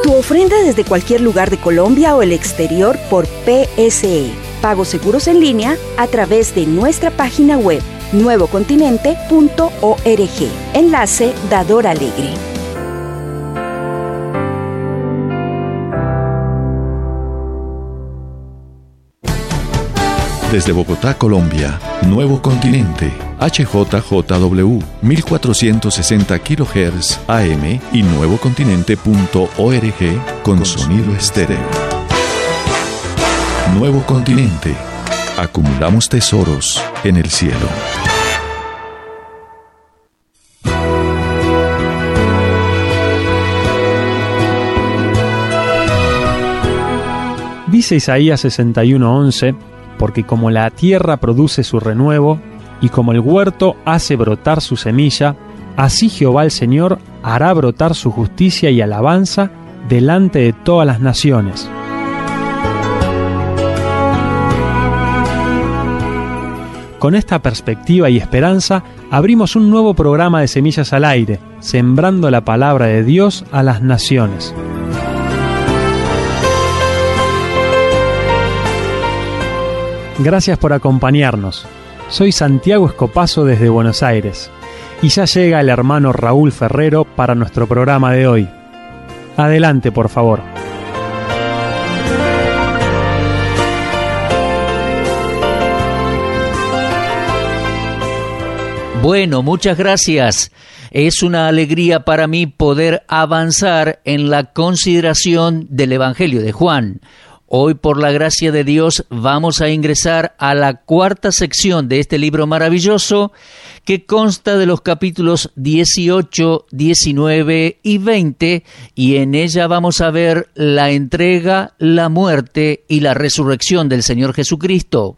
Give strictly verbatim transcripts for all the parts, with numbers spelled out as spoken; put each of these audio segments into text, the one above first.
Tu ofrenda desde cualquier lugar de Colombia o el exterior por P S E. Pagos seguros en línea a través de nuestra página web nuevo continente punto org. Enlace Dador Alegre. Desde Bogotá, Colombia, Nuevo Continente, H J J W, mil cuatrocientos sesenta kilohertz A M y nuevo continente punto org con, con sonido estéreo. Nuevo Continente. Acumulamos tesoros en el cielo. Dice Isaías sesenta y uno once, porque como la tierra produce su renuevo, y como el huerto hace brotar su semilla, así Jehová el Señor hará brotar su justicia y alabanza delante de todas las naciones. Con esta perspectiva y esperanza, abrimos un nuevo programa de Semillas al Aire, sembrando la palabra de Dios a las naciones. Gracias por acompañarnos. Soy Santiago Escopazo desde Buenos Aires y ya llega el hermano Raúl Ferrero para nuestro programa de hoy. Adelante, por favor. Bueno, muchas gracias. Es una alegría para mí poder avanzar en la consideración del Evangelio de Juan. Hoy, por la gracia de Dios, vamos a ingresar a la cuarta sección de este libro maravilloso que consta de los capítulos dieciocho, diecinueve y veinte, y en ella vamos a ver la entrega, la muerte y la resurrección del Señor Jesucristo.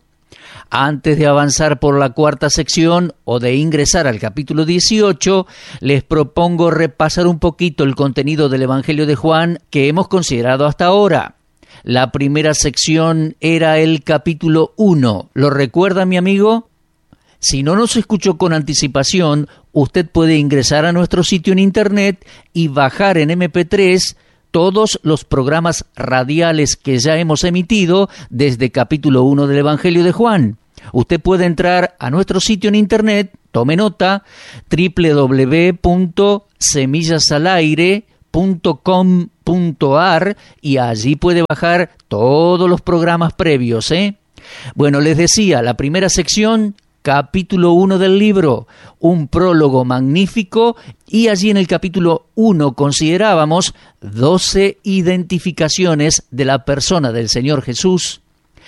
Antes de avanzar por la cuarta sección o de ingresar al capítulo dieciocho, les propongo repasar un poquito el contenido del Evangelio de Juan que hemos considerado hasta ahora. La primera sección era el capítulo uno. ¿Lo recuerda, mi amigo? Si no nos escuchó con anticipación, usted puede ingresar a nuestro sitio en internet y bajar en eme pe tres todos los programas radiales que ya hemos emitido desde capítulo uno del Evangelio de Juan. Usted puede entrar a nuestro sitio en internet, tome nota, doble u doble u doble u punto semillas al aire punto com punto a r, y allí puede bajar todos los programas previos, ¿eh? Bueno, les decía, la primera sección, capítulo uno del libro, un prólogo magnífico, y allí en el capítulo uno considerábamos doce identificaciones de la persona del Señor Jesús.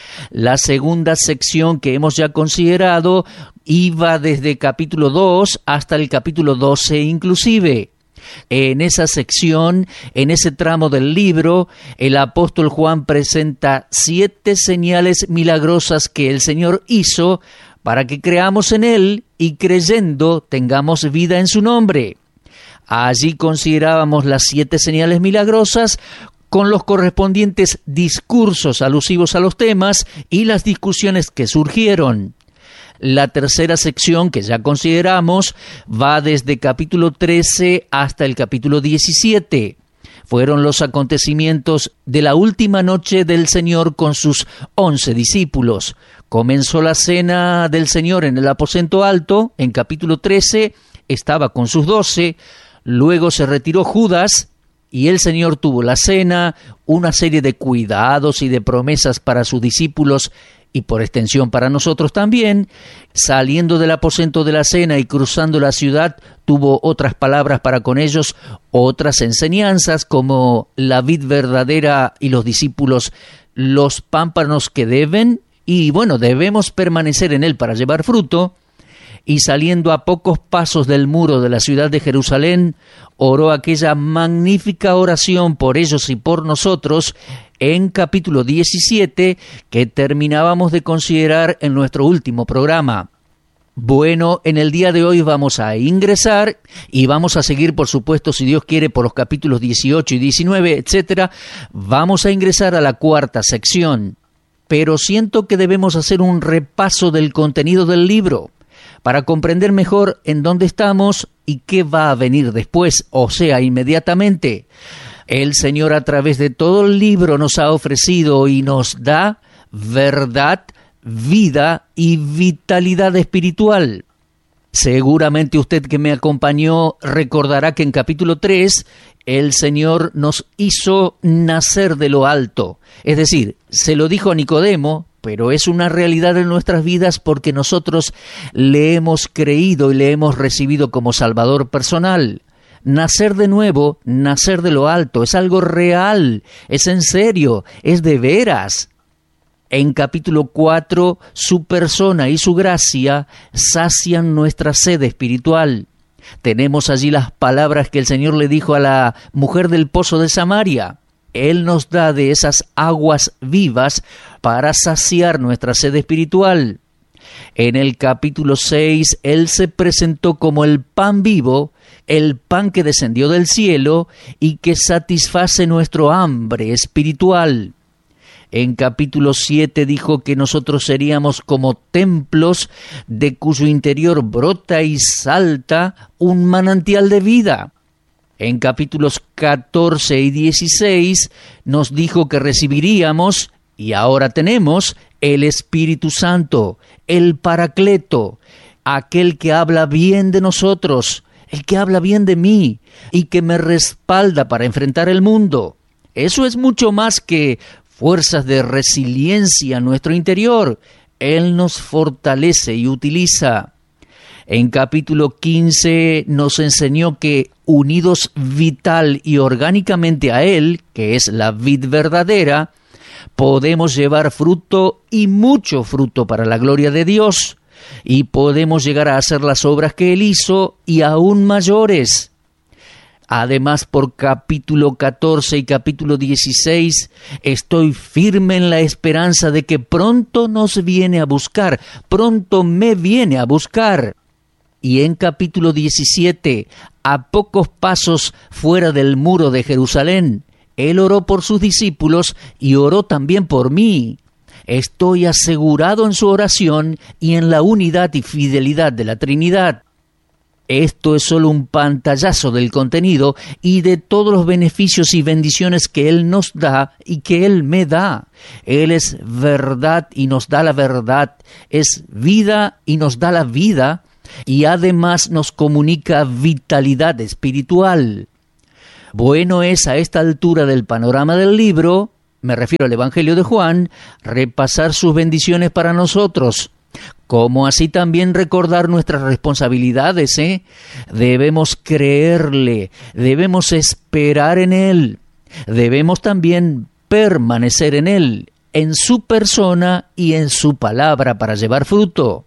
La segunda sección que hemos ya considerado iba desde capítulo dos hasta el capítulo doce inclusive. En esa sección, en ese tramo del libro, el apóstol Juan presenta siete señales milagrosas que el Señor hizo para que creamos en Él y creyendo tengamos vida en su nombre. Allí considerábamos las siete señales milagrosas con los correspondientes discursos alusivos a los temas y las discusiones que surgieron. La tercera sección que ya consideramos va desde capítulo trece hasta el capítulo diecisiete. Fueron los acontecimientos de la última noche del Señor con sus once discípulos. Comenzó la cena del Señor en el aposento alto, en capítulo trece, estaba con sus doce, luego se retiró Judas y el Señor tuvo la cena, una serie de cuidados y de promesas para sus discípulos y por extensión para nosotros también. Saliendo del aposento de la cena y cruzando la ciudad, tuvo otras palabras para con ellos, otras enseñanzas como la vid verdadera y los discípulos, los pámpanos que deben, y bueno, debemos permanecer en él para llevar fruto. Y saliendo a pocos pasos del muro de la ciudad de Jerusalén, oró aquella magnífica oración por ellos y por nosotros, en capítulo diecisiete, que terminábamos de considerar en nuestro último programa. Bueno, en el día de hoy vamos a ingresar y vamos a seguir, por supuesto, si Dios quiere, por los capítulos dieciocho y diecinueve, etcétera. Vamos a ingresar a la cuarta sección, pero siento que debemos hacer un repaso del contenido del libro para comprender mejor en dónde estamos y qué va a venir después, o sea, inmediatamente. El Señor a través de todo el libro nos ha ofrecido y nos da verdad, vida y vitalidad espiritual. Seguramente usted que me acompañó recordará que en capítulo tres el Señor nos hizo nacer de lo alto. Es decir, se lo dijo a Nicodemo, pero es una realidad en nuestras vidas porque nosotros le hemos creído y le hemos recibido como Salvador personal. Nacer de nuevo, nacer de lo alto, es algo real, es en serio, es de veras. En capítulo cuatro, su persona y su gracia sacian nuestra sed espiritual. Tenemos allí las palabras que el Señor le dijo a la mujer del pozo de Samaria. Él nos da de esas aguas vivas para saciar nuestra sed espiritual. En el capítulo seis, Él se presentó como el pan vivo, el pan que descendió del cielo y que satisface nuestro hambre espiritual. En capítulo siete dijo que nosotros seríamos como templos de cuyo interior brota y salta un manantial de vida. En capítulos catorce y dieciséis nos dijo que recibiríamos, y ahora tenemos, el Espíritu Santo, el Paracleto, aquel que habla bien de nosotros, el que habla bien de mí y que me respalda para enfrentar el mundo. Eso es mucho más que fuerzas de resiliencia en nuestro interior. Él nos fortalece y utiliza. En capítulo quince nos enseñó que unidos vital y orgánicamente a Él, que es la vid verdadera, podemos llevar fruto y mucho fruto para la gloria de Dios, y podemos llegar a hacer las obras que Él hizo y aún mayores. Además, por capítulo catorce y capítulo dieciséis, estoy firme en la esperanza de que pronto nos viene a buscar, pronto me viene a buscar. Y en capítulo diecisiete, a pocos pasos fuera del muro de Jerusalén, Él oró por sus discípulos y oró también por mí. Estoy asegurado en su oración y en la unidad y fidelidad de la Trinidad. Esto es solo un pantallazo del contenido y de todos los beneficios y bendiciones que Él nos da y que Él me da. Él es verdad y nos da la verdad, es vida y nos da la vida, y además nos comunica vitalidad espiritual. Bueno es a esta altura del panorama del libro, me refiero al Evangelio de Juan, repasar sus bendiciones para nosotros, como así también recordar nuestras responsabilidades, ¿eh? Debemos creerle, debemos esperar en Él, debemos también permanecer en Él, en su persona y en su palabra para llevar fruto.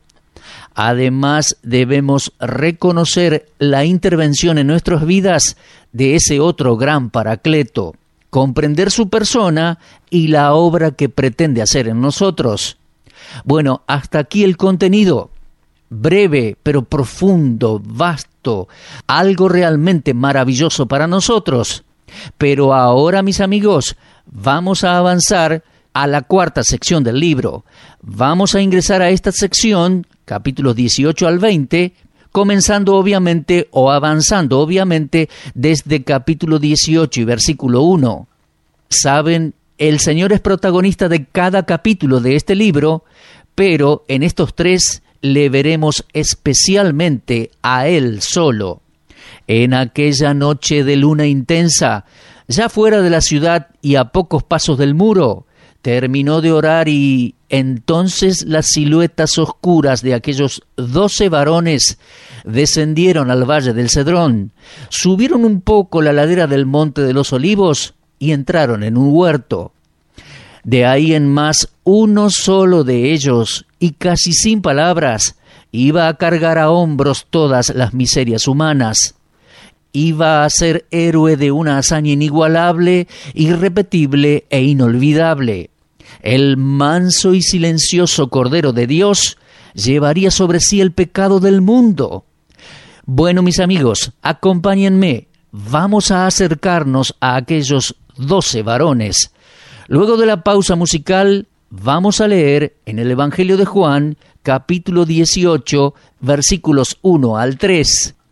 Además, debemos reconocer la intervención en nuestras vidas de ese otro gran Paracleto, comprender su persona y la obra que pretende hacer en nosotros. Bueno, hasta aquí el contenido. Breve, pero profundo, vasto, algo realmente maravilloso para nosotros. Pero ahora, mis amigos, vamos a avanzar a la cuarta sección del libro. Vamos a ingresar a esta sección, capítulos dieciocho al veinte, comenzando obviamente o avanzando obviamente desde capítulo dieciocho y versículo uno. Saben, el Señor es protagonista de cada capítulo de este libro, pero en estos tres le veremos especialmente a Él solo. En aquella noche de luna intensa, ya fuera de la ciudad y a pocos pasos del muro, terminó de orar y entonces las siluetas oscuras de aquellos doce varones descendieron al valle del Cedrón, subieron un poco la ladera del monte de los Olivos y entraron en un huerto. De ahí en más, uno solo de ellos, y casi sin palabras, iba a cargar a hombros todas las miserias humanas. Iba a ser héroe de una hazaña inigualable, irrepetible e inolvidable. El manso y silencioso Cordero de Dios llevaría sobre sí el pecado del mundo. Bueno, mis amigos, acompáñenme. Vamos a acercarnos a aquellos doce varones. Luego de la pausa musical, vamos a leer en el Evangelio de Juan, capítulo dieciocho, versículos uno al tres.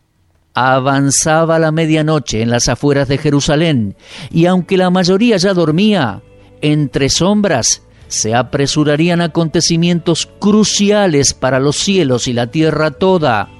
Avanzaba la medianoche en las afueras de Jerusalén, y aunque la mayoría ya dormía, entre sombras se apresurarían acontecimientos cruciales para los cielos y la tierra toda.